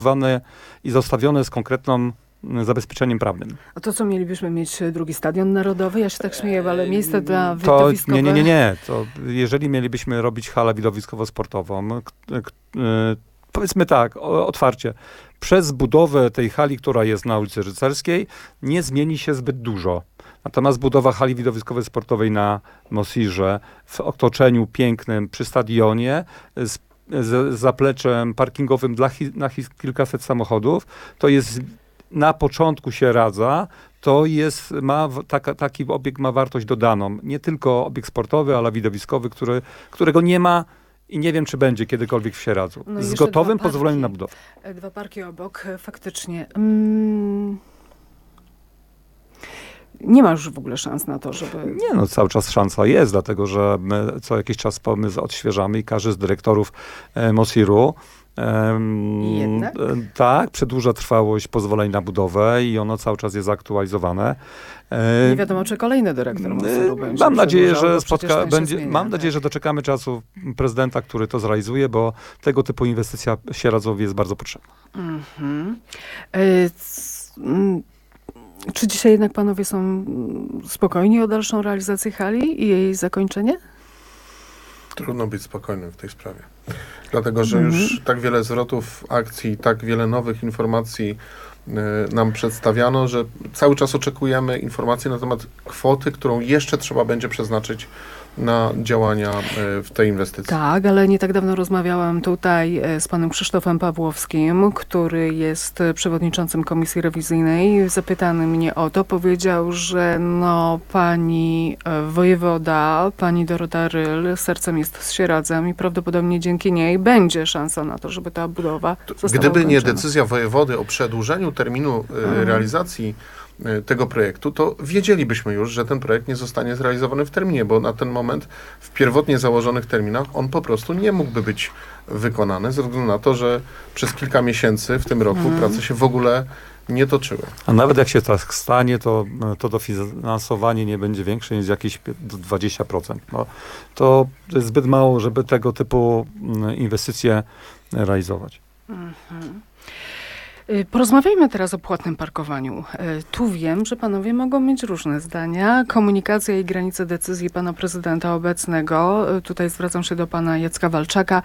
i zostawione z konkretnym zabezpieczeniem prawnym. A to co, mielibyśmy mieć drugi stadion narodowy? Ja się tak śmieję, ale miejsce dla widowiskowe... Nie. To jeżeli mielibyśmy robić halę widowiskowo-sportową, powiedzmy tak, otwarcie, przez budowę tej hali, która jest na ulicy Rycerskiej, nie zmieni się zbyt dużo. Natomiast budowa hali widowiskowej sportowej na Mosirze w otoczeniu pięknym przy stadionie z zapleczem parkingowym na kilkaset samochodów, to jest na początku się radza, to jest, taki obiekt ma wartość dodaną. Nie tylko obiekt sportowy, ale widowiskowy, którego nie ma i nie wiem, czy będzie kiedykolwiek w Sieradzu. No z gotowym pozwoleniem na budowę. Dwa parki obok, faktycznie. Nie ma już w ogóle szans na to, żeby... Nie, cały czas szansa jest, dlatego że my co jakiś czas pomysł odświeżamy i każdy z dyrektorów Mosiru tak, przedłuża trwałość pozwoleń na budowę i ono cały czas jest aktualizowane. Nie wiadomo, czy kolejny dyrektor Mosiru będzie. Mam nadzieję, że doczekamy czasu prezydenta, który to zrealizuje, bo tego typu inwestycja Sieradzowi jest bardzo potrzebna. Czy dzisiaj jednak panowie są spokojni o dalszą realizację hali i jej zakończenie? Trudno być spokojnym w tej sprawie. Dlatego, że już tak wiele zwrotów akcji, tak wiele nowych informacji nam przedstawiano, że cały czas oczekujemy informacji na temat kwoty, którą jeszcze trzeba będzie przeznaczyć na działania w tej inwestycji. Tak, ale nie tak dawno rozmawiałam tutaj z panem Krzysztofem Pawłowskim, który jest przewodniczącym Komisji Rewizyjnej. Zapytany mnie o to, powiedział, że pani wojewoda, pani Dorota Ryl sercem jest z Sieradzem i prawdopodobnie dzięki niej będzie szansa na to, żeby ta budowa została Gdyby nie ukończona. decyzja wojewody o przedłużeniu terminu realizacji tego projektu, to wiedzielibyśmy już, że ten projekt nie zostanie zrealizowany w terminie, bo na ten moment w pierwotnie założonych terminach on po prostu nie mógłby być wykonany, ze względu na to, że przez kilka miesięcy w tym roku prace się w ogóle nie toczyły. A nawet jak się tak stanie, to dofinansowanie nie będzie większe niż jakieś 20%. To jest zbyt mało, żeby tego typu inwestycje realizować. Porozmawiajmy teraz o płatnym parkowaniu. Tu wiem, że panowie mogą mieć różne zdania. Komunikacja i granice decyzji pana prezydenta obecnego. Tutaj zwracam się do pana Jacka Walczaka.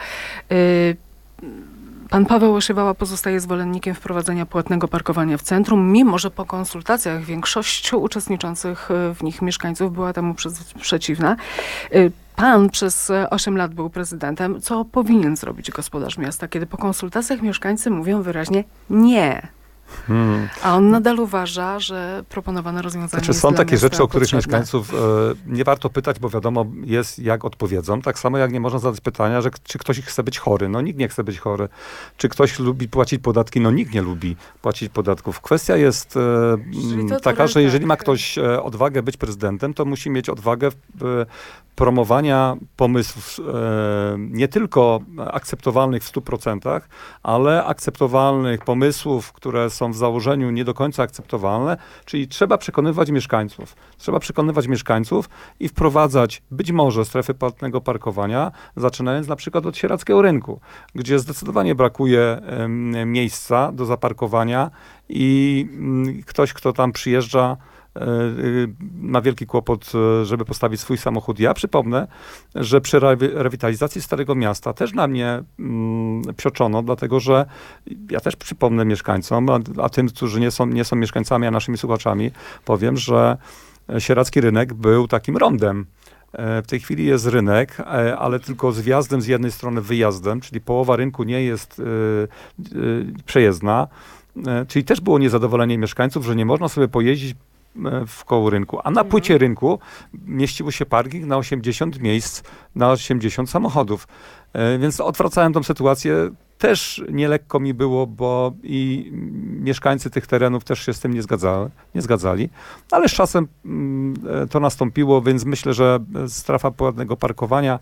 Pan Paweł Osiewała pozostaje zwolennikiem wprowadzenia płatnego parkowania w centrum, mimo że po konsultacjach większość uczestniczących w nich mieszkańców była temu przeciwna. Pan przez 8 lat był prezydentem. Co powinien zrobić gospodarz miasta, kiedy po konsultacjach mieszkańcy mówią wyraźnie nie? A on nadal uważa, że proponowane rozwiązanie jest są dla takie rzeczy, o których potrzebne. mieszkańców nie warto pytać, bo wiadomo jest, jak odpowiedzą. Tak samo jak nie można zadać pytania, że czy ktoś chce być chory. Nikt nie chce być chory. Czy ktoś lubi płacić podatki? Nikt nie lubi płacić podatków. Kwestia jest taka, że jeżeli ma ktoś odwagę być prezydentem, to musi mieć odwagę promowania pomysłów nie tylko akceptowalnych w 100%, ale akceptowalnych pomysłów, które są w założeniu nie do końca akceptowalne, czyli trzeba przekonywać mieszkańców. Trzeba przekonywać mieszkańców i wprowadzać być może strefy płatnego parkowania, zaczynając na przykład od Sieradzkiego Rynku, gdzie zdecydowanie brakuje miejsca do zaparkowania i ktoś, kto tam przyjeżdża, ma wielki kłopot, żeby postawić swój samochód. Ja przypomnę, że przy rewitalizacji Starego Miasta też na mnie psioczono, dlatego że ja też przypomnę mieszkańcom, a tym, którzy nie są mieszkańcami, a naszymi słuchaczami, powiem, że Sieradzki Rynek był takim rondem. W tej chwili jest rynek, ale tylko z wjazdem z jednej strony, wyjazdem, czyli połowa rynku nie jest przejezdna, czyli też było niezadowolenie mieszkańców, że nie można sobie pojeździć w koło rynku, a na płycie rynku mieściło się parking na 80 miejsc, na 80 samochodów. Więc odwracałem tą sytuację. Też nielekko mi było, bo i mieszkańcy tych terenów też się z tym nie zgadzali. Ale z czasem to nastąpiło, więc myślę, że strefa płatnego parkowania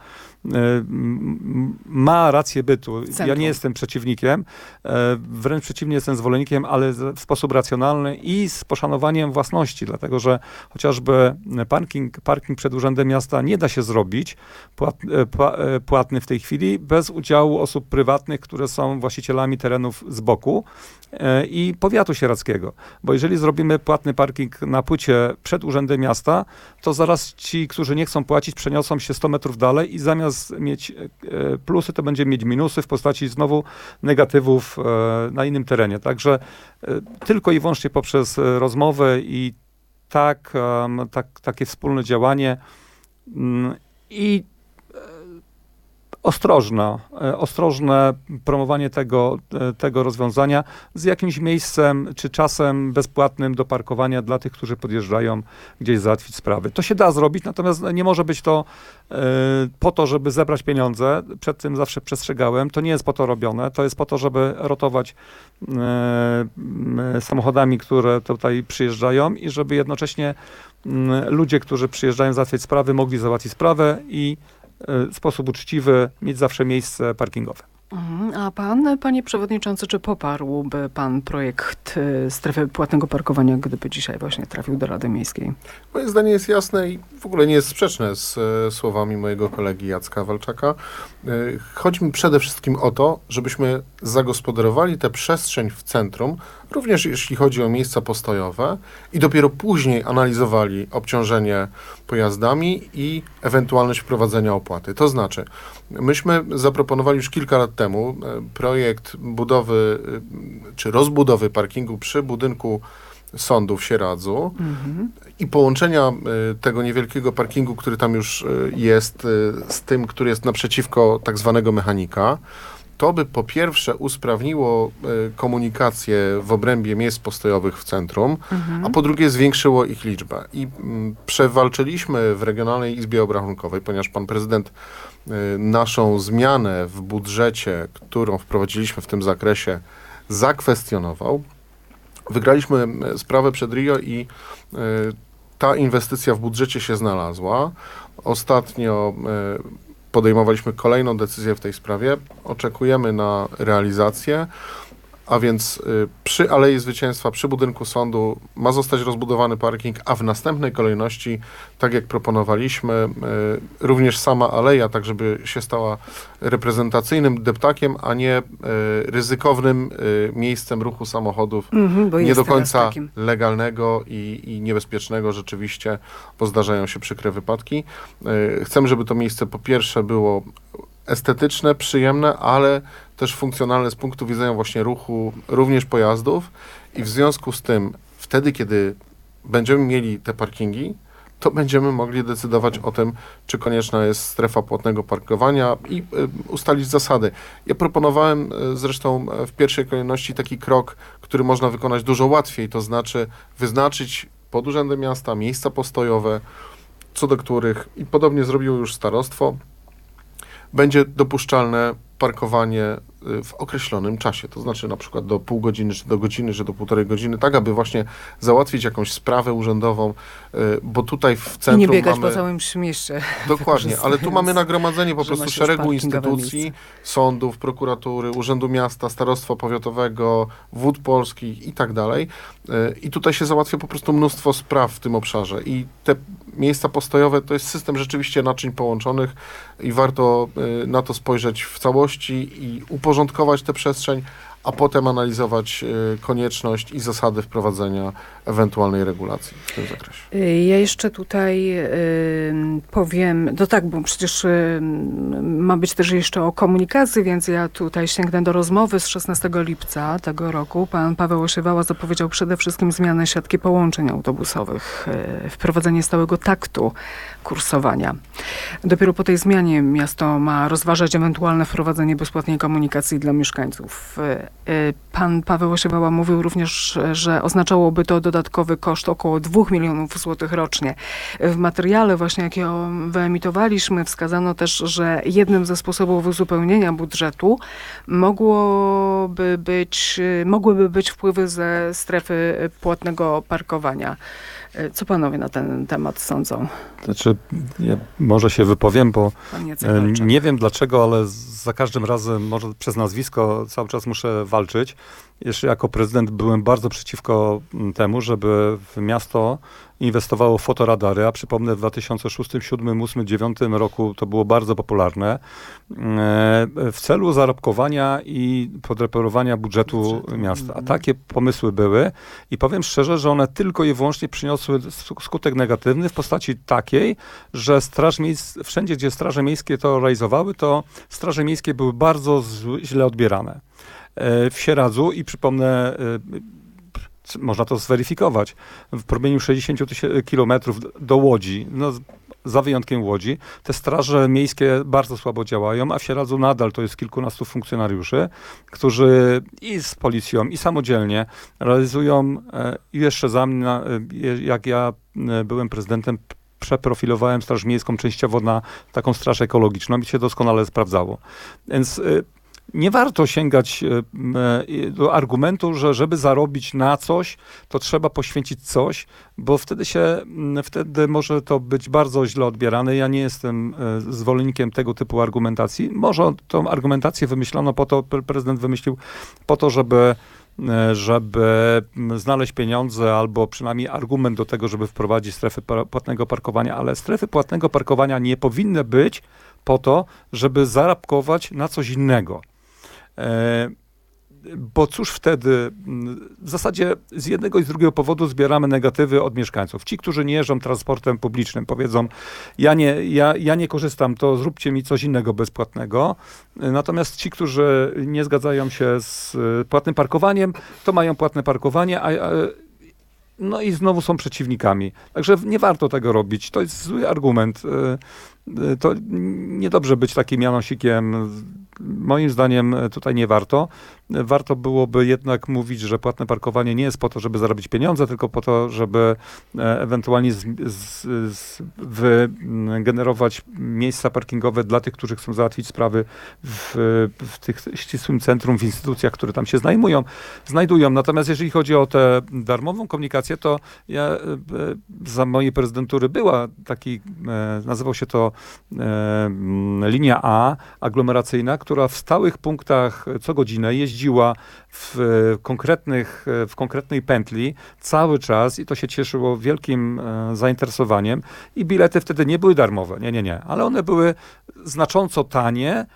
ma rację bytu. Centrum. Ja nie jestem przeciwnikiem, wręcz przeciwnie, jestem zwolennikiem, ale w sposób racjonalny i z poszanowaniem własności, dlatego że chociażby parking przed Urzędem Miasta nie da się zrobić płatny w tej chwili bez udziału osób prywatnych, które są właścicielami terenów z boku i powiatu sieradzkiego. Bo jeżeli zrobimy płatny parking na płycie przed Urzędem Miasta, to zaraz ci, którzy nie chcą płacić, przeniosą się 100 metrów dalej i zamiast mieć plusy, to będzie mieć minusy w postaci znowu negatywów na innym terenie. Także tylko i wyłącznie poprzez rozmowę i takie wspólne działanie i ostrożne promowanie tego rozwiązania z jakimś miejscem czy czasem bezpłatnym do parkowania dla tych, którzy podjeżdżają gdzieś załatwić sprawy. To się da zrobić, natomiast nie może być to po to, żeby zebrać pieniądze. Przed tym zawsze przestrzegałem. To nie jest po to robione. To jest po to, żeby rotować samochodami, które tutaj przyjeżdżają i żeby jednocześnie ludzie, którzy przyjeżdżają załatwiać sprawy, mogli załatwić sprawę i w sposób uczciwy mieć zawsze miejsce parkingowe. A pan, panie przewodniczący, czy poparłby pan projekt strefy płatnego parkowania, gdyby dzisiaj właśnie trafił do Rady Miejskiej? Moje zdanie jest jasne i w ogóle nie jest sprzeczne z słowami mojego kolegi Jacka Walczaka. Chodzi mi przede wszystkim o to, żebyśmy zagospodarowali tę przestrzeń w centrum, również jeśli chodzi o miejsca postojowe i dopiero później analizowali obciążenie pojazdami i ewentualność wprowadzenia opłaty. To znaczy, myśmy zaproponowali już kilka lat temu projekt budowy czy rozbudowy parkingu przy budynku sądu w Sieradzu i połączenia tego niewielkiego parkingu, który tam już jest, z tym, który jest naprzeciwko tak zwanego mechanika. To by po pierwsze usprawniło komunikację w obrębie miejsc postojowych w centrum, a po drugie zwiększyło ich liczbę. I przewalczyliśmy w Regionalnej Izbie Obrachunkowej, ponieważ pan prezydent naszą zmianę w budżecie, którą wprowadziliśmy w tym zakresie, zakwestionował. Wygraliśmy sprawę przed RIO i ta inwestycja w budżecie się znalazła. Ostatnio podejmowaliśmy kolejną decyzję w tej sprawie. Oczekujemy na realizację, a więc przy Alei Zwycięstwa, przy budynku sądu ma zostać rozbudowany parking, a w następnej kolejności, tak jak proponowaliśmy, również sama aleja, tak żeby się stała reprezentacyjnym deptakiem, a nie ryzykownym miejscem ruchu samochodów, nie do końca legalnego i niebezpiecznego rzeczywiście, bo zdarzają się przykre wypadki. Chcemy, żeby to miejsce po pierwsze było estetyczne, przyjemne, ale też funkcjonalne z punktu widzenia właśnie ruchu również pojazdów i w związku z tym wtedy, kiedy będziemy mieli te parkingi, to będziemy mogli decydować o tym, czy konieczna jest strefa płatnego parkowania i ustalić zasady. Ja proponowałem zresztą w pierwszej kolejności taki krok, który można wykonać dużo łatwiej, to znaczy wyznaczyć pod Urzędem Miasta miejsca postojowe, co do których, i podobnie zrobiło już starostwo, będzie dopuszczalne parkowanie w określonym czasie, to znaczy na przykład do pół godziny, czy do godziny, czy do półtorej godziny, tak aby właśnie załatwić jakąś sprawę urzędową, bo tutaj w centrum I nie biegać mamy... po całym mieście. Dokładnie, ale tu mamy nagromadzenie po że prostu ma się szeregu parkingowe instytucji, miejsce. sądów, prokuratury, Urzędu Miasta, Starostwa Powiatowego, Wód Polskich i tak dalej. I tutaj się załatwia po prostu mnóstwo spraw w tym obszarze i te miejsca postojowe to jest system rzeczywiście naczyń połączonych i warto na to spojrzeć w całości i uporządkować tę przestrzeń, a potem analizować konieczność i zasady wprowadzenia ewentualnej regulacji w tym zakresie. Ja jeszcze tutaj powiem, no tak, bo przecież ma być też jeszcze o komunikacji, więc ja tutaj sięgnę do rozmowy z 16 lipca tego roku. Pan Paweł Osiewała zapowiedział przede wszystkim zmianę siatki połączeń autobusowych, wprowadzenie stałego taktu kursowania. Dopiero po tej zmianie miasto ma rozważać ewentualne wprowadzenie bezpłatnej komunikacji dla mieszkańców. Pan Paweł Osiewała mówił również, że oznaczałoby to dodatkowy koszt około 2 milionów złotych rocznie. W materiale właśnie, jaki wyemitowaliśmy, wskazano też, że jednym ze sposobów uzupełnienia budżetu mogłyby być wpływy ze strefy płatnego parkowania. Co panowie na ten temat sądzą? Znaczy, ja może się wypowiem, bo Pan Jacek Walczak. nie wiem dlaczego, ale za każdym razem, może przez nazwisko, cały czas muszę walczyć. Jeszcze jako prezydent byłem bardzo przeciwko temu, żeby w miasto inwestowało w fotoradary, a przypomnę w 2006, 2007, 2008, 2009 roku to było bardzo popularne, w celu zarobkowania i podreperowania budżetu miasta. A takie pomysły były i powiem szczerze, że one tylko i wyłącznie przyniosły skutek negatywny w postaci takiej, że wszędzie, gdzie straże miejskie to realizowały, to straże miejskie były bardzo źle odbierane. W Sieradzu i przypomnę, można to zweryfikować, w promieniu 60 kilometrów do Łodzi, no, za wyjątkiem Łodzi, te straże miejskie bardzo słabo działają, a w Sieradzu nadal to jest kilkunastu funkcjonariuszy, którzy i z policją, i samodzielnie realizują, jeszcze za mnie, jak ja byłem prezydentem, przeprofilowałem Straż Miejską częściowo na taką straż ekologiczną i się doskonale sprawdzało. Więc nie warto sięgać do argumentu, że żeby zarobić na coś, to trzeba poświęcić coś, bo wtedy może to być bardzo źle odbierane. Ja nie jestem zwolennikiem tego typu argumentacji. Może tą argumentację wymyślono po to, prezydent wymyślił po to, żeby znaleźć pieniądze albo przynajmniej argument do tego, żeby wprowadzić strefy płatnego parkowania, ale strefy płatnego parkowania nie powinny być po to, żeby zarabkować na coś innego. Bo cóż wtedy, w zasadzie z jednego i z drugiego powodu zbieramy negatywy od mieszkańców. Ci, którzy nie jeżdżą transportem publicznym, powiedzą, ja nie korzystam, to zróbcie mi coś innego bezpłatnego. Natomiast ci, którzy nie zgadzają się z płatnym parkowaniem, to mają płatne parkowanie, no i znowu są przeciwnikami. Także nie warto tego robić. To jest zły argument. To niedobrze być takim Janosikiem. Moim zdaniem tutaj nie warto. Warto byłoby jednak mówić, że płatne parkowanie nie jest po to, żeby zarobić pieniądze, tylko po to, żeby ewentualnie wygenerować miejsca parkingowe dla tych, którzy chcą załatwić sprawy w tych ścisłym centrum, w instytucjach, które tam się znajdują. Natomiast jeżeli chodzi o tę darmową komunikację, to za mojej prezydentury była nazywał się to linia A aglomeracyjna, która w stałych punktach co godzinę jeździła w konkretnej pętli cały czas i to się cieszyło wielkim zainteresowaniem i bilety wtedy nie były darmowe, nie, ale one były znacząco tanie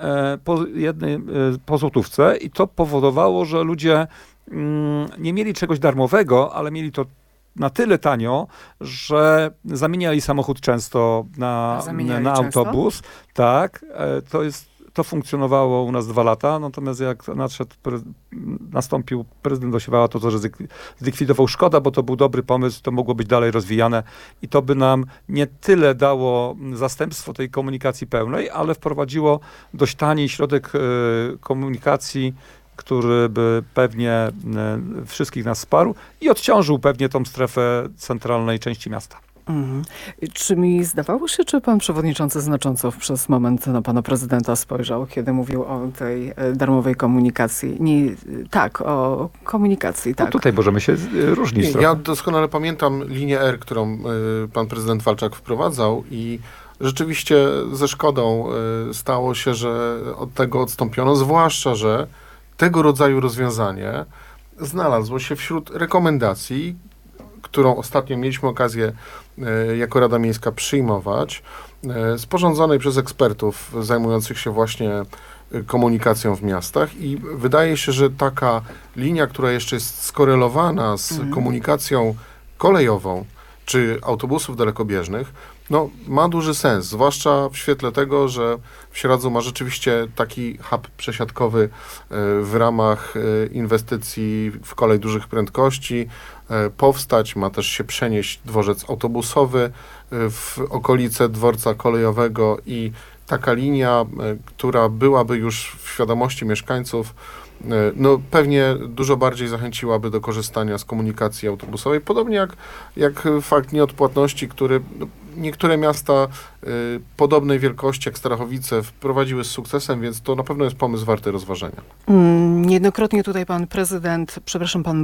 po złotówce i to powodowało, że ludzie nie mieli czegoś darmowego, ale mieli to na tyle tanio, że zamieniali samochód często na autobus. Tak, to funkcjonowało u nas 2 lata, natomiast jak nastąpił prezydent Osiewała, to zlikwidował. Szkoda, bo to był dobry pomysł, to mogło być dalej rozwijane i to by nam nie tyle dało zastępstwo tej komunikacji pełnej, ale wprowadziło dość tani środek komunikacji, który by pewnie wszystkich nas wsparł i odciążył pewnie tą strefę centralnej części miasta. Czy mi zdawało się, czy pan przewodniczący znacząco przez moment na pana prezydenta spojrzał, kiedy mówił o tej darmowej komunikacji? O komunikacji, tak. No tutaj możemy się różnić trochę. Ja doskonale pamiętam linię R, którą pan prezydent Walczak wprowadzał i rzeczywiście ze szkodą stało się, że od tego odstąpiono, zwłaszcza, że tego rodzaju rozwiązanie znalazło się wśród rekomendacji, którą ostatnio mieliśmy okazję jako Rada Miejska przyjmować, sporządzonej przez ekspertów zajmujących się właśnie komunikacją w miastach i wydaje się, że taka linia, która jeszcze jest skorelowana z komunikacją kolejową czy autobusów dalekobieżnych, no, ma duży sens, zwłaszcza w świetle tego, że w Sieradzu ma rzeczywiście taki hub przesiadkowy w ramach inwestycji w kolej dużych prędkości powstać, ma też się przenieść dworzec autobusowy w okolice dworca kolejowego i taka linia, która byłaby już w świadomości mieszkańców no pewnie dużo bardziej zachęciłaby do korzystania z komunikacji autobusowej, podobnie jak fakt nieodpłatności, który niektóre miasta podobnej wielkości jak Starachowice wprowadziły z sukcesem, więc to na pewno jest pomysł warty rozważenia. Niejednokrotnie tutaj pan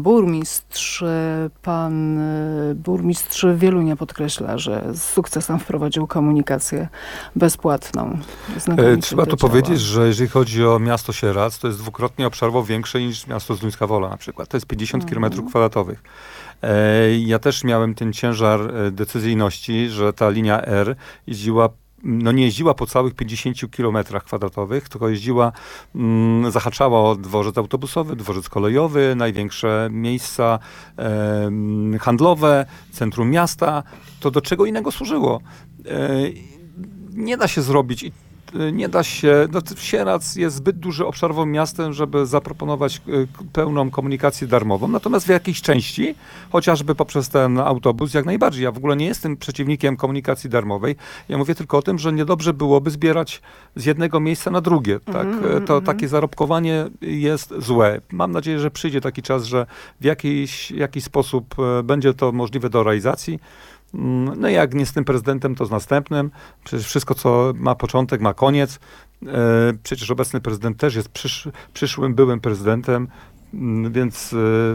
burmistrz Wielunia podkreśla, że z sukcesem wprowadził komunikację bezpłatną. Trzeba tu powiedzieć, że jeżeli chodzi o miasto Sieradz, to jest dwukrotnie obszarowo większe niż miasto Zduńska Wola na przykład. To jest 50 km². Ja też miałem ten ciężar decyzyjności, że ta linia R jeździła, no nie jeździła po całych 50 km², tylko jeździła, zahaczała o dworzec autobusowy, dworzec kolejowy, największe miejsca handlowe, centrum miasta. To do czego innego służyło? Nie da się zrobić. Sieradz jest zbyt duży obszarowo miastem, żeby zaproponować pełną komunikację darmową, natomiast w jakiejś części, chociażby poprzez ten autobus, jak najbardziej. Ja w ogóle nie jestem przeciwnikiem komunikacji darmowej. Ja mówię tylko o tym, że niedobrze byłoby zbierać z jednego miejsca na drugie. Tak? Takie zarobkowanie jest złe. Mam nadzieję, że przyjdzie taki czas, że w jakiś sposób będzie to możliwe do realizacji. No jak nie z tym prezydentem, to z następnym. Przecież wszystko, co ma początek, ma koniec. Przecież obecny prezydent też jest przyszłym, byłym prezydentem, więc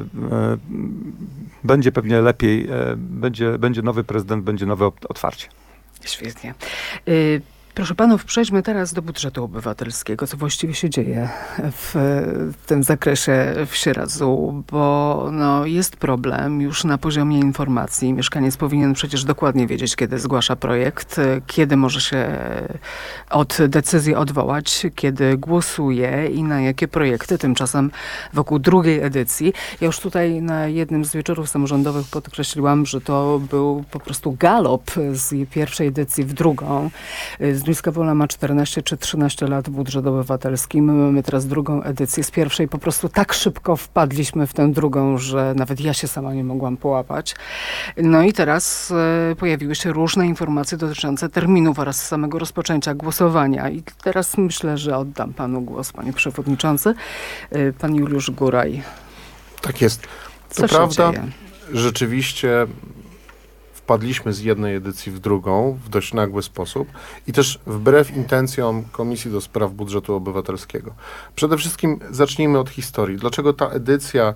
będzie pewnie lepiej, będzie nowy prezydent, będzie nowe otwarcie. Świetnie. Proszę panów, przejdźmy teraz do budżetu obywatelskiego. Co właściwie się dzieje w tym zakresie w Sieradzu, bo jest problem już na poziomie informacji. Mieszkaniec powinien przecież dokładnie wiedzieć, kiedy zgłasza projekt, kiedy może się od decyzji odwołać, kiedy głosuje i na jakie projekty. Tymczasem wokół drugiej edycji. Ja już tutaj na jednym z wieczorów samorządowych podkreśliłam, że to był po prostu galop z pierwszej edycji w drugą. Zduńska Wola ma 14 czy 13 lat, budżet obywatelski. My mamy teraz drugą edycję. Z pierwszej po prostu tak szybko wpadliśmy w tę drugą, że nawet ja się sama nie mogłam połapać. No i teraz pojawiły się różne informacje dotyczące terminów oraz samego rozpoczęcia głosowania. I teraz myślę, że oddam panu głos, panie przewodniczący. Pan Juliusz Góraj. Tak jest. Co To się prawda, dzieje? rzeczywiście wpadliśmy z jednej edycji w drugą w dość nagły sposób i też wbrew intencjom Komisji do Spraw Budżetu Obywatelskiego. Przede wszystkim zacznijmy od historii. Dlaczego ta edycja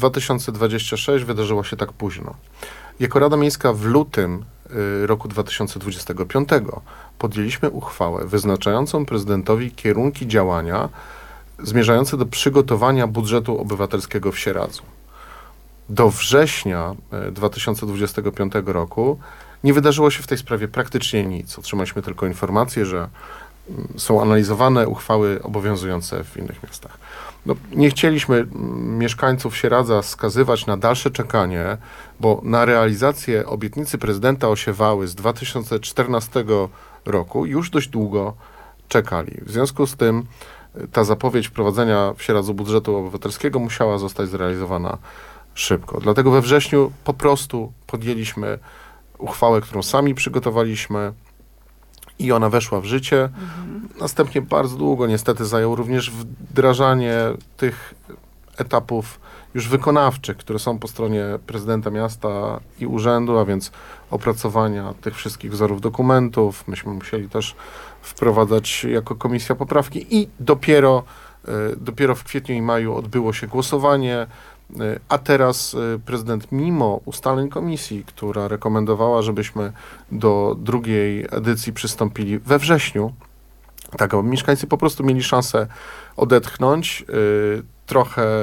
2026 wydarzyła się tak późno? Jako Rada Miejska w lutym roku 2025 podjęliśmy uchwałę wyznaczającą prezydentowi kierunki działania zmierzające do przygotowania budżetu obywatelskiego w Sieradzu. Do września 2025 roku nie wydarzyło się w tej sprawie praktycznie nic. Otrzymaliśmy tylko informację, że są analizowane uchwały obowiązujące w innych miastach. Nie chcieliśmy mieszkańców Sieradza skazywać na dalsze czekanie, bo na realizację obietnicy prezydenta Osiewały z 2014 roku już dość długo czekali. W związku z tym ta zapowiedź wprowadzenia w Sieradzu budżetu obywatelskiego musiała zostać zrealizowana szybko. Dlatego we wrześniu po prostu podjęliśmy uchwałę, którą sami przygotowaliśmy i ona weszła w życie. Następnie bardzo długo niestety zajęło również wdrażanie tych etapów już wykonawczych, które są po stronie prezydenta miasta i urzędu, a więc opracowania tych wszystkich wzorów dokumentów. Myśmy musieli też wprowadzać jako komisja poprawki i dopiero w kwietniu i maju odbyło się głosowanie. A teraz prezydent, mimo ustaleń komisji, która rekomendowała, żebyśmy do drugiej edycji przystąpili we wrześniu, tak, aby mieszkańcy po prostu mieli szansę odetchnąć trochę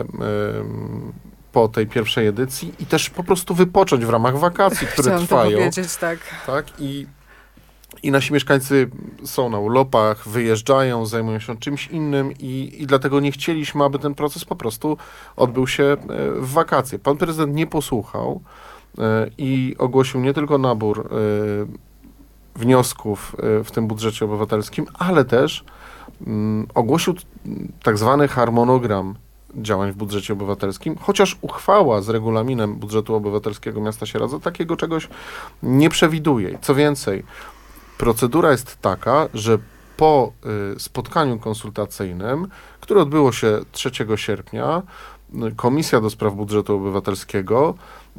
po tej pierwszej edycji i też po prostu wypocząć w ramach wakacji, które Chciałam trwają. to powiedzieć, tak. Tak, i nasi mieszkańcy są na urlopach, wyjeżdżają, zajmują się czymś innym i dlatego nie chcieliśmy, aby ten proces po prostu odbył się w wakacje. Pan prezydent nie posłuchał i ogłosił nie tylko nabór wniosków w tym budżecie obywatelskim, ale też ogłosił tak zwany harmonogram działań w budżecie obywatelskim, chociaż uchwała z regulaminem budżetu obywatelskiego miasta Sieradza takiego czegoś nie przewiduje. Co więcej, procedura jest taka, że po spotkaniu konsultacyjnym, które odbyło się 3 sierpnia, Komisja do Spraw Budżetu Obywatelskiego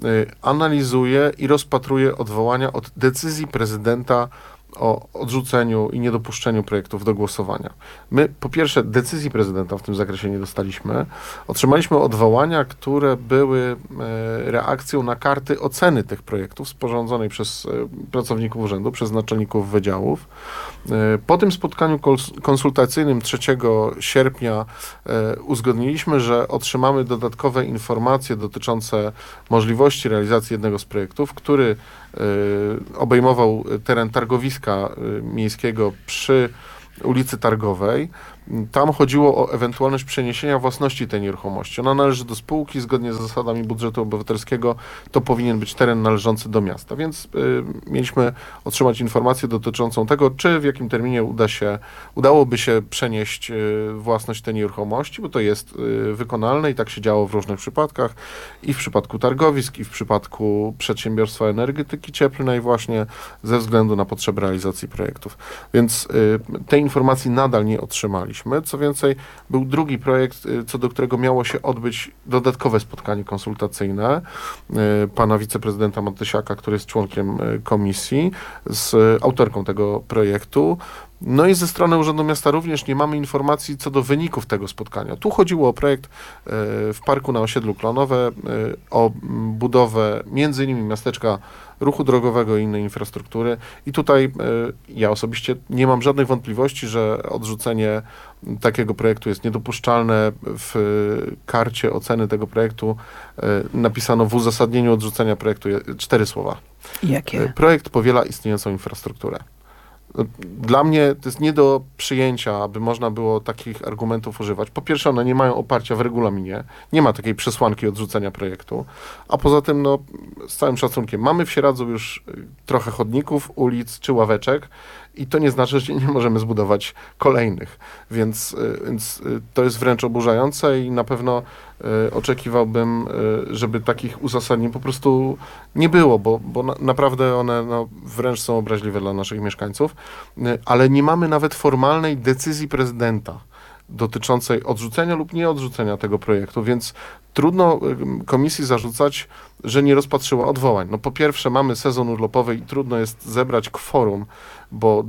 analizuje i rozpatruje odwołania od decyzji prezydenta o odrzuceniu i niedopuszczeniu projektów do głosowania. My, po pierwsze, decyzji prezydenta w tym zakresie nie dostaliśmy. Otrzymaliśmy odwołania, które były reakcją na karty oceny tych projektów sporządzonej przez pracowników urzędu, przez naczelników wydziałów. Po tym spotkaniu konsultacyjnym 3 sierpnia uzgodniliśmy, że otrzymamy dodatkowe informacje dotyczące możliwości realizacji jednego z projektów, który obejmował teren targowiska miejskiego przy ulicy Targowej. Tam chodziło o ewentualność przeniesienia własności tej nieruchomości. Ona należy do spółki, zgodnie z zasadami budżetu obywatelskiego to powinien być teren należący do miasta, więc mieliśmy otrzymać informację dotyczącą tego, czy w jakim terminie udałoby się przenieść własność tej nieruchomości, bo to jest wykonalne i tak się działo w różnych przypadkach, i w przypadku targowisk, i w przypadku przedsiębiorstwa energetyki cieplnej, właśnie ze względu na potrzeby realizacji projektów. Więc tej informacji nadal nie otrzymaliśmy. Co więcej, był drugi projekt, co do którego miało się odbyć dodatkowe spotkanie konsultacyjne pana wiceprezydenta Matysiaka, który jest członkiem komisji, z autorką tego projektu. No i ze strony Urzędu Miasta również nie mamy informacji co do wyników tego spotkania. Tu chodziło o projekt w parku na osiedlu Klonowe, o budowę między innymi miasteczka ruchu drogowego i innej infrastruktury. I tutaj ja osobiście nie mam żadnych wątpliwości, że odrzucenie takiego projektu jest niedopuszczalne. W karcie oceny tego projektu napisano w uzasadnieniu odrzucenia projektu 4 słowa. Jakie? Projekt powiela istniejącą infrastrukturę. Dla mnie to jest nie do przyjęcia, aby można było takich argumentów używać. Po pierwsze, one nie mają oparcia w regulaminie, nie ma takiej przesłanki odrzucenia projektu, a poza tym, no, z całym szacunkiem, mamy w Sieradzu już trochę chodników, ulic czy ławeczek i to nie znaczy, że nie możemy zbudować kolejnych, więc to jest wręcz oburzające i na pewno oczekiwałbym, żeby takich uzasadnień po prostu nie było, bo naprawdę one wręcz są obraźliwe dla naszych mieszkańców, ale nie mamy nawet formalnej decyzji prezydenta dotyczącej odrzucenia lub nieodrzucenia tego projektu, więc trudno komisji zarzucać, że nie rozpatrzyła odwołań. No po pierwsze, mamy sezon urlopowy i trudno jest zebrać kworum, bo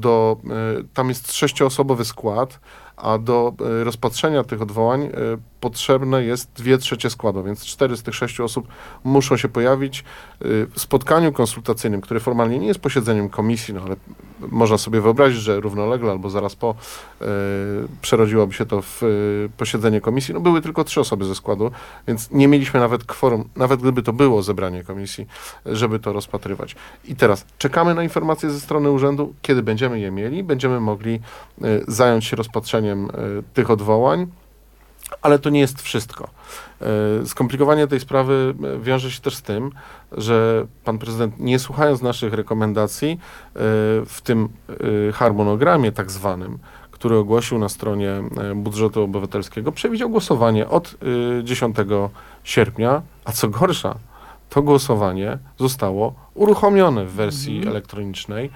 tam jest 6-osobowy skład, a do rozpatrzenia tych odwołań potrzebne jest 2/3 składu, więc 4 z tych 6 osób muszą się pojawić w spotkaniu konsultacyjnym, które formalnie nie jest posiedzeniem komisji, no ale można sobie wyobrazić, że równolegle albo zaraz po przerodziłoby się to w posiedzenie komisji. No były tylko 3 osoby ze składu, więc nie mieliśmy nawet kworum, nawet gdyby to było zebranie komisji, żeby to rozpatrywać. I teraz czekamy na informacje ze strony urzędu. Kiedy będziemy je mieli, będziemy mogli zająć się rozpatrzeniem tych odwołań, ale to nie jest wszystko. Skomplikowanie tej sprawy wiąże się też z tym, że pan prezydent, nie słuchając naszych rekomendacji, w tym harmonogramie tak zwanym, który ogłosił na stronie budżetu obywatelskiego, przewidział głosowanie od 10 sierpnia, a co gorsza, to głosowanie zostało uruchomione w wersji elektronicznej,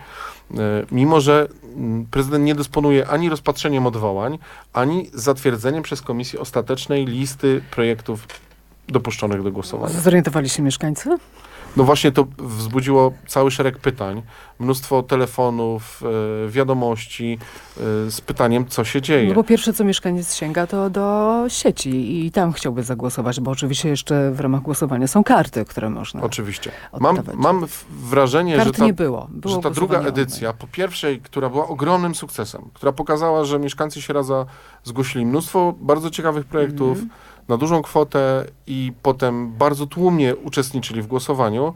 mimo że prezydent nie dysponuje ani rozpatrzeniem odwołań, ani zatwierdzeniem przez komisję ostatecznej listy projektów dopuszczonych do głosowania. Zorientowali się mieszkańcy? No właśnie to wzbudziło cały szereg pytań, mnóstwo telefonów, wiadomości z pytaniem, co się dzieje. No bo pierwsze, co mieszkaniec sięga, to do sieci i tam chciałby zagłosować, bo oczywiście jeszcze w ramach głosowania są karty, które można Oczywiście. oddawać. Mam wrażenie, Kart że nie było. że ta druga edycja, po pierwszej, która była ogromnym sukcesem, która pokazała, że mieszkańcy Sieradza zgłosili mnóstwo bardzo ciekawych projektów, na dużą kwotę i potem bardzo tłumnie uczestniczyli w głosowaniu.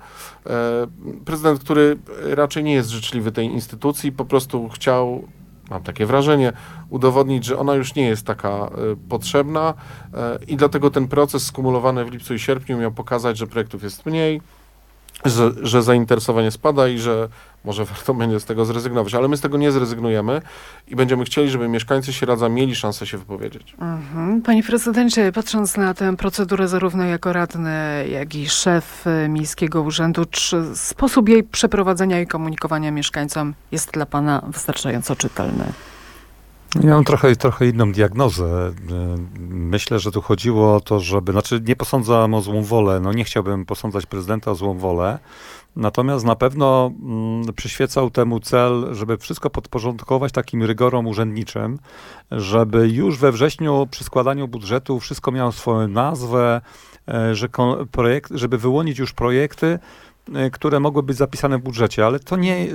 Prezydent, który raczej nie jest życzliwy tej instytucji, po prostu chciał, mam takie wrażenie, udowodnić, że ona już nie jest taka potrzebna i dlatego ten proces skumulowany w lipcu i sierpniu miał pokazać, że projektów jest mniej, że zainteresowanie spada i że może warto będzie z tego zrezygnować, ale my z tego nie zrezygnujemy i będziemy chcieli, żeby mieszkańcy Sieradza mieli szansę się wypowiedzieć. Panie prezydencie, patrząc na tę procedurę zarówno jako radny, jak i szef miejskiego urzędu, czy sposób jej przeprowadzenia i komunikowania mieszkańcom jest dla pana wystarczająco czytelny? Ja mam trochę inną diagnozę. Myślę, że tu chodziło o to, znaczy nie posądzam o złą wolę, no nie chciałbym posądzać prezydenta o złą wolę, natomiast na pewno przyświecał temu cel, żeby wszystko podporządkować takim rygorom urzędniczym, żeby już we wrześniu przy składaniu budżetu wszystko miało swoją nazwę, żeby wyłonić już projekty, które mogły być zapisane w budżecie, ale to nie,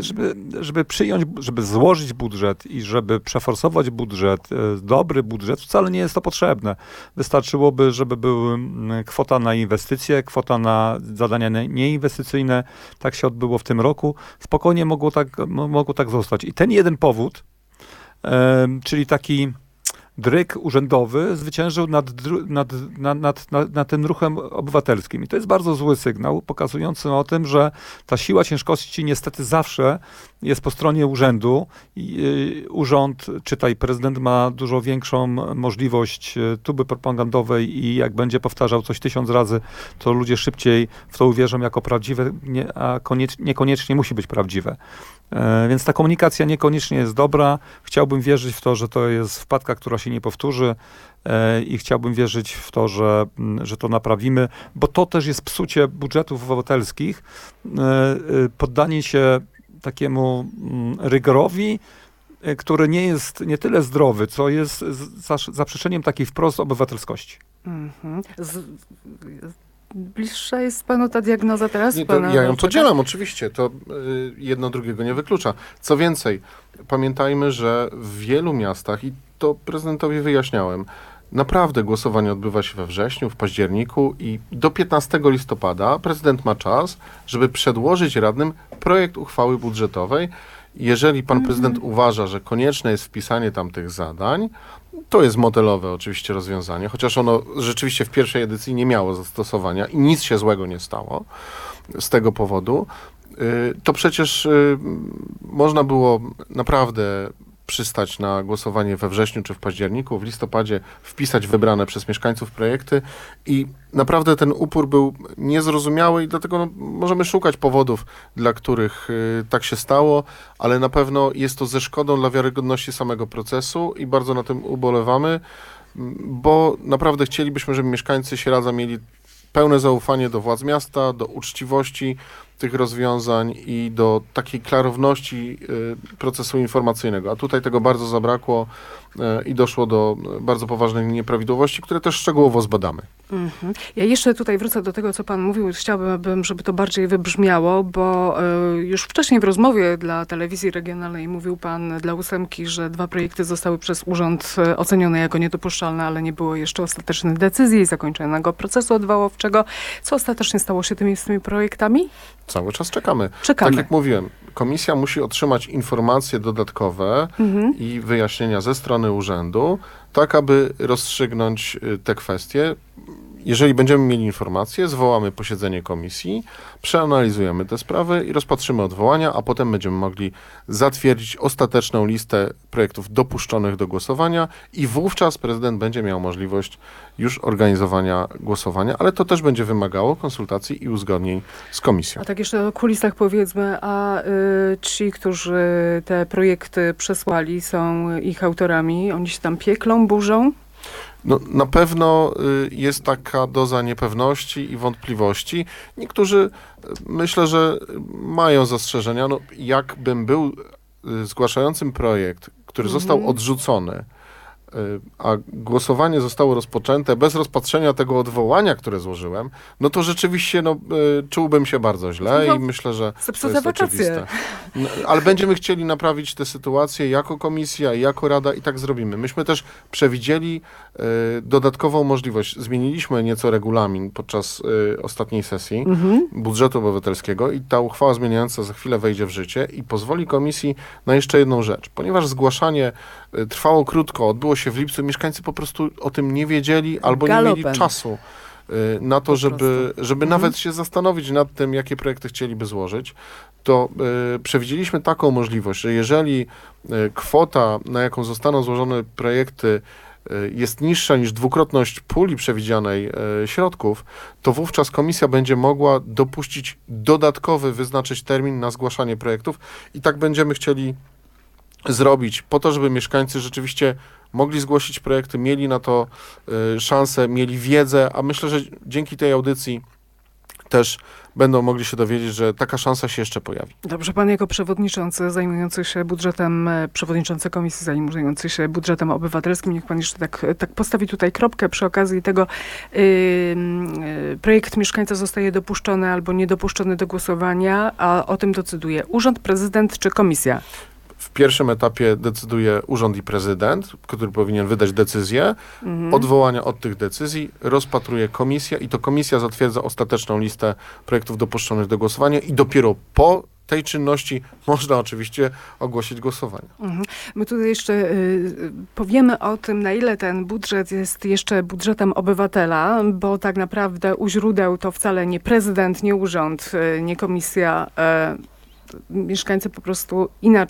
żeby złożyć budżet i żeby przeforsować budżet, dobry budżet, wcale nie jest to potrzebne. Wystarczyłoby, żeby była kwota na inwestycje, kwota na zadania nieinwestycyjne. Tak się odbyło w tym roku. Spokojnie mogło tak zostać. I ten jeden powód, czyli taki dryg urzędowy zwyciężył nad tym ruchem obywatelskim. I to jest bardzo zły sygnał, pokazujący o tym, że ta siła ciężkości niestety zawsze jest po stronie urzędu. Urząd, czytaj, prezydent ma dużo większą możliwość tuby propagandowej i jak będzie powtarzał coś 1000 razy, to ludzie szybciej w to uwierzą jako prawdziwe, a niekoniecznie musi być prawdziwe. Więc ta komunikacja niekoniecznie jest dobra. Chciałbym wierzyć w to, że to jest wpadka, która się nie powtórzy i chciałbym wierzyć w to, że to naprawimy, bo to też jest psucie budżetów obywatelskich, poddanie się takiemu rygorowi, który nie jest nie tyle zdrowy, co jest zaprzeczeniem takiej wprost obywatelskości. Mhm. Bliższa jest panu ta diagnoza teraz? Nie, ja ją podzielam, oczywiście. To jedno drugiego nie wyklucza. Co więcej, pamiętajmy, że w wielu miastach, i to prezydentowi wyjaśniałem, naprawdę głosowanie odbywa się we wrześniu, w październiku i do 15 listopada prezydent ma czas, żeby przedłożyć radnym projekt uchwały budżetowej. Jeżeli pan prezydent uważa, że konieczne jest wpisanie tam tych zadań, to jest modelowe oczywiście rozwiązanie, chociaż ono rzeczywiście w pierwszej edycji nie miało zastosowania i nic się złego nie stało z tego powodu, to przecież można było naprawdę przystać na głosowanie we wrześniu czy w październiku, w listopadzie wpisać wybrane przez mieszkańców projekty i naprawdę ten upór był niezrozumiały i dlatego możemy szukać powodów, dla których tak się stało, ale na pewno jest to ze szkodą dla wiarygodności samego procesu i bardzo na tym ubolewamy, bo naprawdę chcielibyśmy, żeby mieszkańcy Sieradza mieli pełne zaufanie do władz miasta, do uczciwości tych rozwiązań i do takiej klarowności procesu informacyjnego. A tutaj tego bardzo zabrakło i doszło do bardzo poważnych nieprawidłowości, które też szczegółowo zbadamy. Mhm. Ja jeszcze tutaj wrócę do tego, co pan mówił. Chciałabym, żeby to bardziej wybrzmiało, bo już wcześniej w rozmowie dla telewizji regionalnej mówił pan dla ósemki, że 2 projekty zostały przez urząd ocenione jako niedopuszczalne, ale nie było jeszcze ostatecznej decyzji i zakończonego procesu odwoławczego. Co ostatecznie stało się z tymi projektami? Cały czas czekamy. Czekamy. Tak jak mówiłem, komisja musi otrzymać informacje dodatkowe i wyjaśnienia ze strony urzędu, tak aby rozstrzygnąć te kwestie. Jeżeli będziemy mieli informacje, zwołamy posiedzenie komisji, przeanalizujemy te sprawy i rozpatrzymy odwołania, a potem będziemy mogli zatwierdzić ostateczną listę projektów dopuszczonych do głosowania i wówczas prezydent będzie miał możliwość już organizowania głosowania, ale to też będzie wymagało konsultacji i uzgodnień z komisją. A tak jeszcze o kulisach powiedzmy, a ci, którzy te projekty przesłali, są ich autorami, oni się tam pieklą, burzą? No, na pewno jest taka doza niepewności i wątpliwości. Niektórzy myślę, że mają zastrzeżenia. No, jakbym był zgłaszającym projekt, który został odrzucony, a głosowanie zostało rozpoczęte bez rozpatrzenia tego odwołania, które złożyłem, no to rzeczywiście czułbym się bardzo źle i myślę, że to jest oczywiste. No, ale będziemy chcieli naprawić tę sytuację jako komisja, jako rada i tak zrobimy. Myśmy też przewidzieli dodatkową możliwość. Zmieniliśmy nieco regulamin podczas ostatniej sesji budżetu obywatelskiego i ta uchwała zmieniająca za chwilę wejdzie w życie i pozwoli komisji na jeszcze jedną rzecz. Ponieważ zgłaszanie trwało krótko, odbyło się w lipcu, mieszkańcy po prostu o tym nie wiedzieli albo nie mieli czasu na to, żeby nawet się zastanowić nad tym, jakie projekty chcieliby złożyć, to przewidzieliśmy taką możliwość, że jeżeli kwota, na jaką zostaną złożone projekty, jest niższa niż dwukrotność puli przewidzianej środków, to wówczas komisja będzie mogła dopuścić dodatkowy, wyznaczyć termin na zgłaszanie projektów i tak będziemy chcieli zrobić po to, żeby mieszkańcy rzeczywiście mogli zgłosić projekty, mieli na to szansę, mieli wiedzę, a myślę, że dzięki tej audycji też będą mogli się dowiedzieć, że taka szansa się jeszcze pojawi. Dobrze, pan jako przewodniczący zajmujący się budżetem, przewodniczący komisji zajmujący się budżetem obywatelskim, niech pan jeszcze tak postawi tutaj kropkę przy okazji tego, projekt mieszkańca zostaje dopuszczony albo niedopuszczony do głosowania, a o tym decyduje urząd, prezydent czy komisja? W pierwszym etapie decyduje urząd i prezydent, który powinien wydać decyzję. Odwołania od tych decyzji rozpatruje komisja i to komisja zatwierdza ostateczną listę projektów dopuszczonych do głosowania i dopiero po tej czynności można oczywiście ogłosić głosowanie. My tutaj jeszcze powiemy o tym, na ile ten budżet jest jeszcze budżetem obywatela, bo tak naprawdę u źródeł to wcale nie prezydent, nie urząd, nie komisja, mieszkańcy po prostu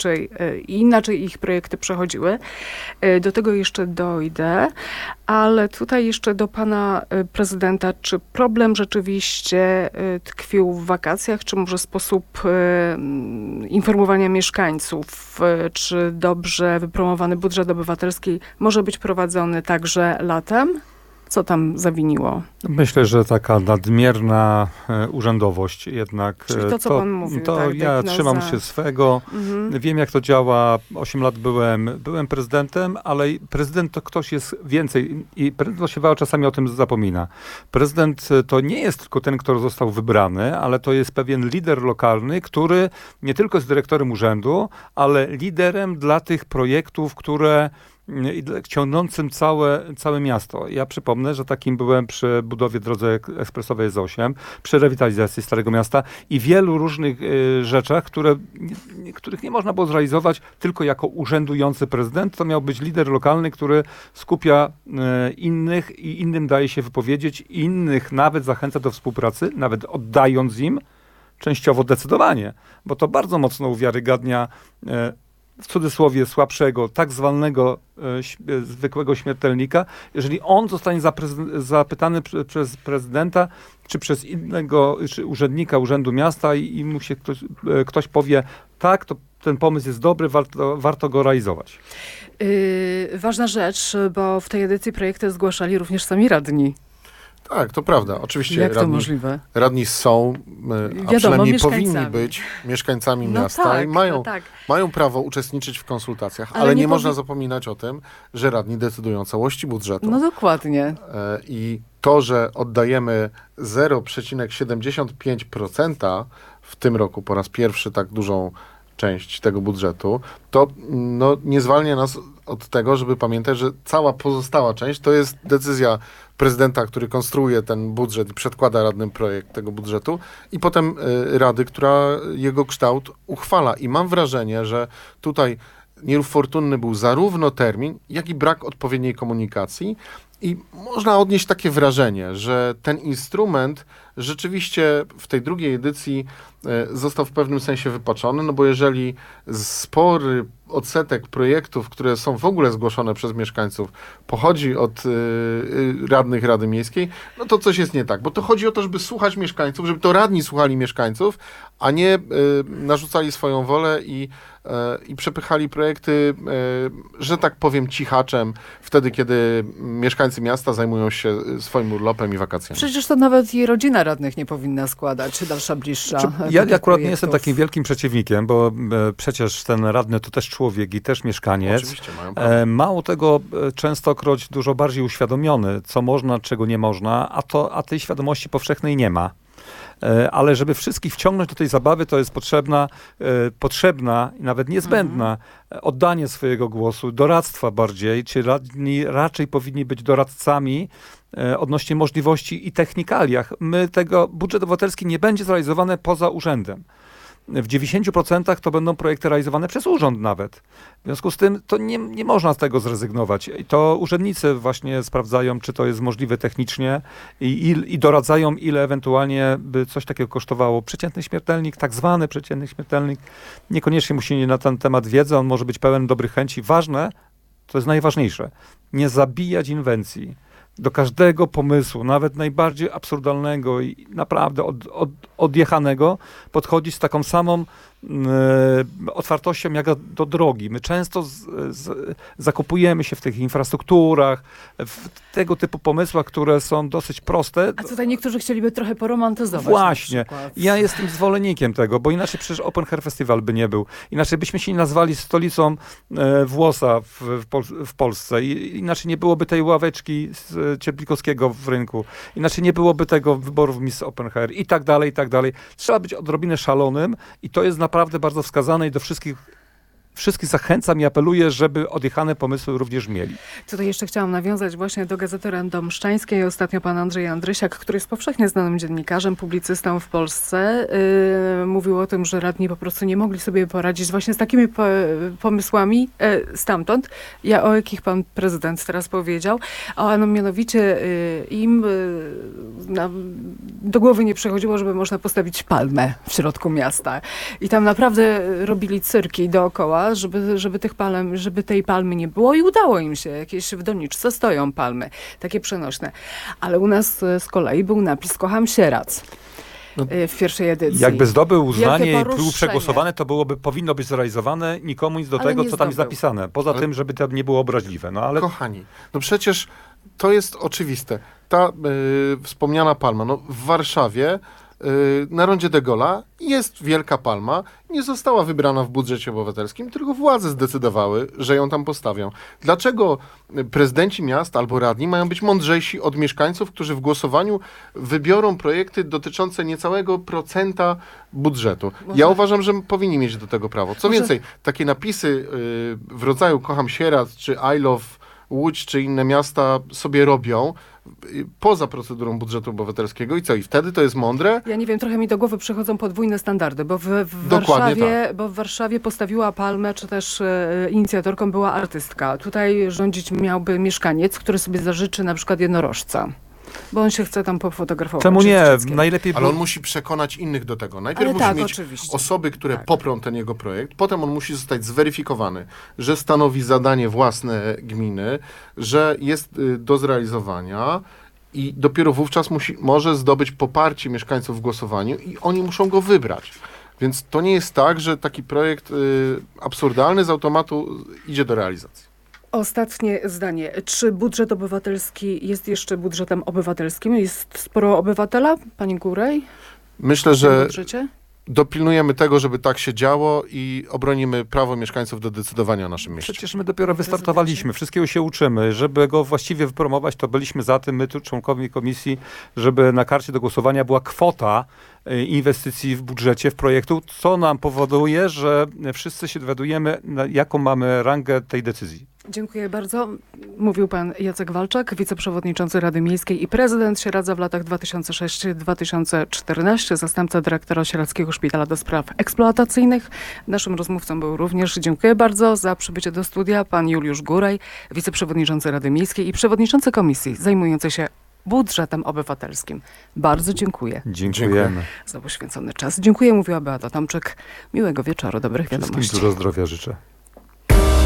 inaczej ich projekty przechodziły. Do tego jeszcze dojdę, ale tutaj jeszcze do pana prezydenta. Czy problem rzeczywiście tkwił w wakacjach, czy może sposób informowania mieszkańców? Czy dobrze wypromowany budżet obywatelski może być prowadzony także latem? Co tam zawiniło? Myślę, że taka nadmierna urzędowość jednak. Czyli to, co pan mówił. To tak, ja trzymam się swego. Wiem, jak to działa. 8 lat byłem prezydentem, ale prezydent to ktoś jest więcej i prezydent się czasami o tym zapomina. Prezydent to nie jest tylko ten, kto został wybrany, ale to jest pewien lider lokalny, który nie tylko jest dyrektorem urzędu, ale liderem dla tych projektów, które ciągnącym całe miasto. Ja przypomnę, że takim byłem przy budowie drodze ekspresowej S8, przy rewitalizacji Starego Miasta i wielu różnych rzeczach, których nie można było zrealizować tylko jako urzędujący prezydent. To miał być lider lokalny, który skupia innych i innym daje się wypowiedzieć, innych nawet zachęca do współpracy, nawet oddając im częściowo decydowanie, bo to bardzo mocno uwiarygadnia w cudzysłowie słabszego, tak zwanego zwykłego śmiertelnika, jeżeli on zostanie zapytany przez prezydenta, czy przez innego czy urzędnika Urzędu Miasta i mu się ktoś powie, tak, to ten pomysł jest dobry, warto go realizować. Ważna rzecz, bo w tej edycji projekty zgłaszali również sami radni. Tak, to prawda. Oczywiście jak to możliwe? Radni są, a przynajmniej powinni być mieszkańcami miasta tak, i mają prawo uczestniczyć w konsultacjach, ale nie można zapominać o tym, że radni decydują o całości budżetu. No dokładnie. I to, że oddajemy 0,75% w tym roku po raz pierwszy tak dużą część tego budżetu, to nie zwalnia nas od tego, żeby pamiętać, że cała pozostała część to jest decyzja prezydenta, który konstruuje ten budżet i przedkłada radnym projekt tego budżetu i potem Rady, która jego kształt uchwala. I mam wrażenie, że tutaj niefortunny był zarówno termin, jak i brak odpowiedniej komunikacji. I można odnieść takie wrażenie, że ten instrument rzeczywiście w tej drugiej edycji został w pewnym sensie wypaczony, no bo jeżeli spory odsetek projektów, które są w ogóle zgłoszone przez mieszkańców, pochodzi od radnych Rady Miejskiej, no to coś jest nie tak, bo to chodzi o to, żeby słuchać mieszkańców, żeby to radni słuchali mieszkańców, a nie narzucali swoją wolę i przepychali projekty, że tak powiem, cichaczem, wtedy, kiedy mieszkańcy miasta zajmują się swoim urlopem i wakacjami. Przecież to nawet i rodzina radnych nie powinna składać, czy dalsza, bliższa. Ja akurat nie jestem takim wielkim przeciwnikiem, bo przecież ten radny to też człowiek i też mieszkaniec. Oczywiście mają prawo. Mało tego, częstokroć dużo bardziej uświadomiony, co można, czego nie można, a tej świadomości powszechnej nie ma. Ale żeby wszystkich wciągnąć do tej zabawy, to jest potrzebna i nawet niezbędna oddanie swojego głosu, doradztwa bardziej, czy radni raczej powinni być doradcami odnośnie możliwości i technikaliach. Budżet obywatelski nie będzie zrealizowany poza urzędem. W 90% to będą projekty realizowane przez urząd nawet. W związku z tym to nie można z tego zrezygnować. I to urzędnicy właśnie sprawdzają, czy to jest możliwe technicznie i doradzają, ile ewentualnie by coś takiego kosztowało. Przeciętny śmiertelnik, tak zwany przeciętny śmiertelnik, niekoniecznie musi mieć na ten temat wiedzy, on może być pełen dobrych chęci. Ważne, to jest najważniejsze, nie zabijać inwencji. Do każdego pomysłu, nawet najbardziej absurdalnego i naprawdę odjechanego, podchodzić z taką samą otwartością jak do drogi. My często zakopujemy się w tych infrastrukturach, w tego typu pomysłach, które są dosyć proste. A tutaj niektórzy chcieliby trochę poromantyzować. Właśnie. Na przykład. Ja jestem zwolennikiem tego, bo inaczej przecież Open Hair Festival by nie był. Inaczej byśmy się nie nazwali stolicą włosa w Polsce. Inaczej nie byłoby tej ławeczki z Cieplikowskiego w rynku. Inaczej nie byłoby tego wyborów Miss Open Hair i tak dalej, i tak dalej. Trzeba być odrobinę szalonym i to jest naprawdę bardzo wskazane i do wszystkich zachęcam i apeluję, żeby odjechane pomysły również mieli. Tutaj jeszcze chciałam nawiązać właśnie do Gazety Radomszczańskiej. Ostatnio pan Andrzej Andrysiak, który jest powszechnie znanym dziennikarzem, publicystą w Polsce, mówił o tym, że radni po prostu nie mogli sobie poradzić właśnie z takimi pomysłami stamtąd, o jakich pan prezydent teraz powiedział, a mianowicie im do głowy nie przychodziło, żeby można postawić palmę w środku miasta. I tam naprawdę robili cyrki dookoła, żeby tej palmy nie było i udało im się. Jakieś w doniczce stoją palmy, takie przenośne. Ale u nas z kolei był napis "Kocham Sierac" w pierwszej edycji. Jakby zdobył uznanie Wielkie i był poruszenie. przegłosowane, to powinno być zrealizowane, nikomu nic do Ale tego, nie co tam jest zdobył. napisane. Poza tym, żeby to nie było obraźliwe. No ale Kochani, no przecież to jest oczywiste. Ta wspomniana palma, no w Warszawie na rondzie de Gaulle'a jest wielka palma, nie została wybrana w budżecie obywatelskim, tylko władze zdecydowały, że ją tam postawią. Dlaczego prezydenci miast albo radni mają być mądrzejsi od mieszkańców, którzy w głosowaniu wybiorą projekty dotyczące niecałego procenta budżetu? Ja uważam, że powinni mieć do tego prawo. Co więcej, takie napisy w rodzaju "Kocham Sieradz" czy "I love Łódź" czy inne miasta sobie robią poza procedurą budżetu obywatelskiego i co? I wtedy to jest mądre? Ja nie wiem, trochę mi do głowy przychodzą podwójne standardy, bo Dokładnie w Warszawie postawiła palmę, czy też inicjatorką była artystka. Tutaj rządzić miałby mieszkaniec, który sobie zażyczy na przykład jednorożca, bo on się chce tam pofotografować. czemu przed nie? dzieckiem. Najlepiej Ale on musi przekonać innych do tego. Najpierw Ale musi tak, mieć oczywiście. osoby, które Tak. poprą ten jego projekt, potem on musi zostać zweryfikowany, że stanowi zadanie własne gminy, że jest do zrealizowania i dopiero wówczas może zdobyć poparcie mieszkańców w głosowaniu i oni muszą go wybrać. Więc to nie jest tak, że taki projekt absurdalny z automatu idzie do realizacji. Ostatnie zdanie. Czy budżet obywatelski jest jeszcze budżetem obywatelskim? Jest sporo obywatela, pani Górej? Myślę, W tym że budżecie? dopilnujemy tego, żeby tak się działo i obronimy prawo mieszkańców do decydowania o naszym mieście. Przecież my dopiero wystartowaliśmy, wszystkiego się uczymy. Żeby go właściwie wypromować, to byliśmy za tym, my tu członkowie komisji, żeby na karcie do głosowania była kwota inwestycji w budżecie, w projektu, co nam powoduje, że wszyscy się dowiadujemy, jaką mamy rangę tej decyzji. Dziękuję bardzo. Mówił pan Jacek Walczak, wiceprzewodniczący Rady Miejskiej i prezydent Sieradza w latach 2006-2014, zastępca dyrektora Sieradzkiego Szpitala do Spraw Eksploatacyjnych. Naszym rozmówcą był również, dziękuję bardzo za przybycie do studia, pan Juliusz Górej, wiceprzewodniczący Rady Miejskiej i przewodniczący komisji zajmujący się budżetem obywatelskim. Bardzo dziękuję Dziękujemy. za poświęcony czas. Dziękuję, mówiła Beata Tomczyk. Miłego wieczoru, dobrych Wszystkim wiadomości. dużo zdrowia życzę.